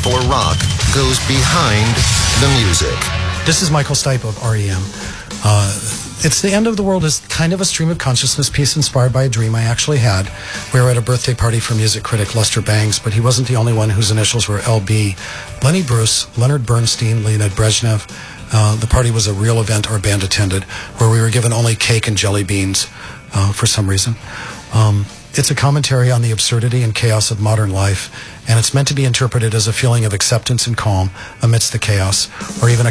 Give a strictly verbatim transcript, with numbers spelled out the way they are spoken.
bipolar rock goes behind the music. This is Michael Stipe of R E M. Uh, It's The End of the World is kind of a stream of consciousness piece inspired by a dream I actually had. We were at a birthday party for music critic Lester Bangs, but he wasn't the only one whose initials were L B. Lenny Bruce, Leonard Bernstein, Leonid Brezhnev. Uh, the party was a real event our band attended, where we were given only cake and jelly beans uh, for some reason. Um, it's a commentary on the absurdity and chaos of modern life, and it's meant to be interpreted as a feeling of acceptance and calm amidst the chaos, or even a